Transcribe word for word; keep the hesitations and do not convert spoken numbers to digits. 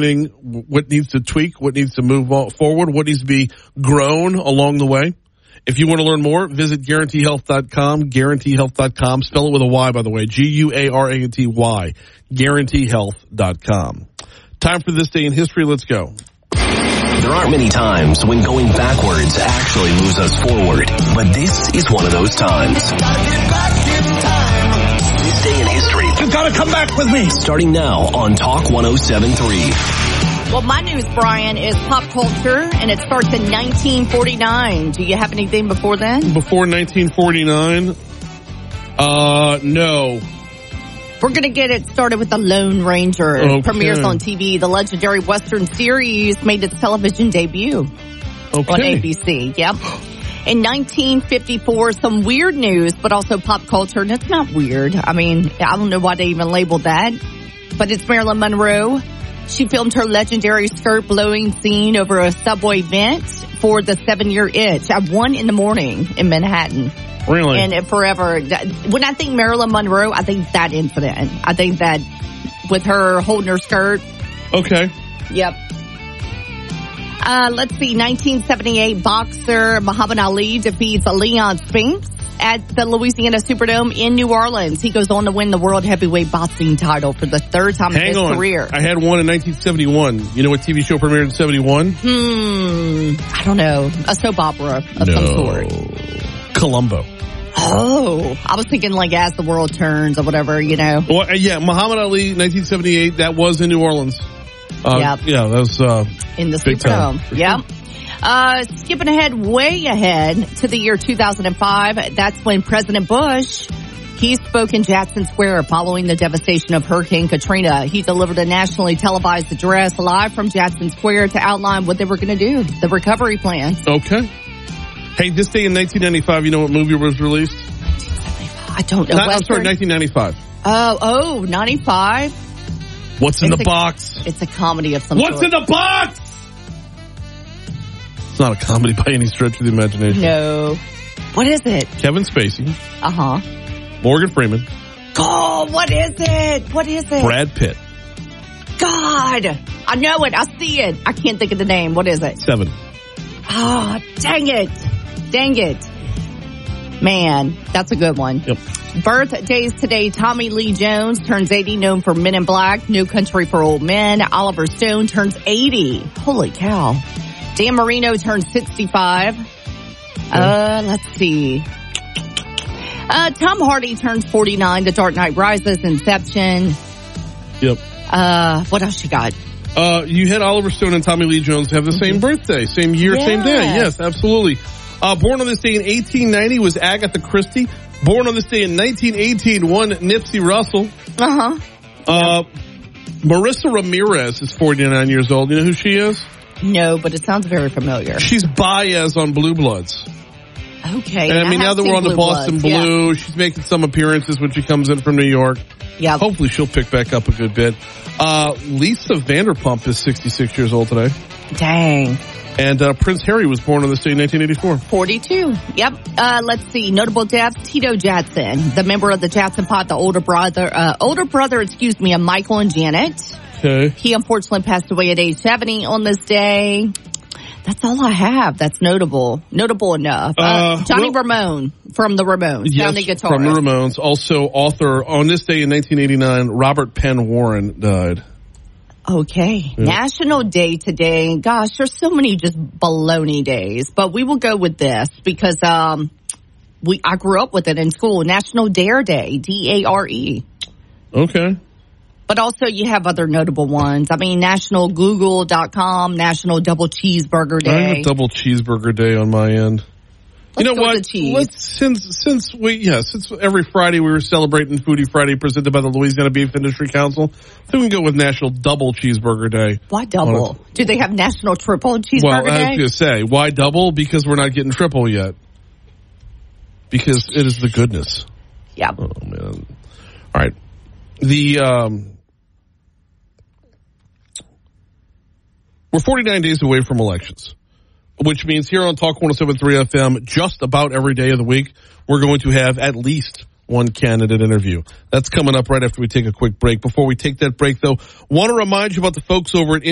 happening, what needs to tweak, what needs to move forward, what needs to be grown along the way. If you want to learn more, visit guarantee health dot com, guarantee health dot com. Spell it with a Y, by the way, G U A R A N T Y, guarantee health dot com. Time for This Day in History. Let's go. There aren't many times when going backwards actually moves us forward, but this is one of those times. This Day in History. You've got to come back with me. Starting now on Talk one oh seven point three. Well, my news, Brian, is pop culture, and it starts in nineteen forty-nine. Do you have anything before then? Before nineteen forty-nine? Uh, no. We're going to get it started with The Lone Ranger. Okay. It premieres on T V. The legendary Western series made its television debut Okay. on A B C. Yep. In nineteen fifty-four, some weird news, but also pop culture. And it's not weird. I mean, I don't know why they even labeled that. But it's Marilyn Monroe. She filmed her legendary skirt-blowing scene over a subway vent for the seven-year itch at one in the morning in Manhattan. Really? And it forever. When I think Marilyn Monroe, I think that incident. I think that with her holding her skirt. Okay. Yep. Uh, let's see. nineteen seventy-eight, boxer Muhammad Ali defeats Leon Spinks at the Louisiana Superdome in New Orleans. He goes on to win the World Heavyweight Boxing title for the third time Hang in his on. career. I had one in nineteen seventy-one. You know what T V show premiered in seventy-one? Hmm. I don't know. A soap opera of no. some sort. Columbo. Oh. I was thinking like As the World Turns or whatever, you know. Well, uh, yeah, Muhammad Ali, nineteen seventy-eight. That was in New Orleans. Uh, Yep. Yeah, that was uh, In the big time. Superdome. Yep. Uh, skipping ahead, way ahead to the year two thousand five. That's when President Bush, he spoke in Jackson Square following the devastation of Hurricane Katrina. He delivered a nationally televised address live from Jackson Square to outline what they were going to do, the recovery plan. Okay. Hey, this day in nineteen ninety-five, you know what movie was released? I don't know. Not, I'm Western? sorry, nineteen ninety-five. Oh, oh, ninety-five. What's in It's the a- box? It's a comedy of some What's sort. in the box? It's not a comedy by any stretch of the imagination. No. What is it? Kevin Spacey, Uh-huh. Morgan Freeman, Oh, what is it? What is it? Brad Pitt. God. I know it. I see it. I can't think of the name. What is it? Seven. Ah, dang it. Dang it. Man, that's a good one. Yep. Birthdays today. Tommy Lee Jones turns eighty, known for Men in Black, New Country for Old Men. Oliver Stone turns eighty. Holy cow. Dan Marino turns sixty-five. Uh, let's see. Uh, Tom Hardy turns forty-nine. The Dark Knight Rises, Inception. Yep. Uh, what else you got? Uh, you had Oliver Stone and Tommy Lee Jones have the same birthday, same year, Yeah. same day. Yes, absolutely. Uh, born on this day in eighteen ninety was Agatha Christie. Born on this day in nineteen eighteen, one Nipsey Russell. Uh-huh. Uh, Marissa Ramirez is forty-nine years old. You know who she is? No, but it sounds very familiar. She's Baez on Blue Bloods. Okay. And I mean, have now that seen we're on the Blue Boston Bloods, yeah. Blue, she's making some appearances when she comes in from New York. Yeah. Hopefully she'll pick back up a good bit. Uh, Lisa Vanderpump is sixty-six years old today. Dang. And uh, Prince Harry was born on this day in nineteen eighty-four. forty-two. Yep. Uh, let's see. Notable deaths. Tito Jackson, the member of the Jackson Pod, the older brother, uh, older brother, excuse me, of Michael and Janet. Okay. He unfortunately passed away at age seventy on this day. That's all I have. That's notable. Notable enough. Uh, Uh, Johnny well- Ramone from the Ramones. Yes, founding guitarist. from the Ramones. Also author on this day in nineteen eighty-nine, Robert Penn Warren died. Okay. Yeah. National Day today. Gosh, there's so many just baloney days, but we will go with this because, um, we, I grew up with it in school. National Dare Day, D A R E. Okay. But also you have other notable ones. I mean, National Google dot com, National Double Cheeseburger I Day. have double cheeseburger day on my end. Let's you know go with what? the cheese. Let's, since since we yeah since every Friday we were celebrating Foodie Friday presented by the Louisiana Beef Industry Council, I think we can go with National Double Cheeseburger Day. Why double? Do they have National Triple Cheeseburger Well, I was Day? going to say, why double? Because we're not getting triple yet. Because it is the goodness. Yeah. Oh man! All right, the um, we're forty-nine days away from elections. Which means here on Talk one oh seven point three F M, just about every day of the week, we're going to have at least one candidate interview. That's coming up right after we take a quick break. Before we take that break, though, want to remind you about the folks over at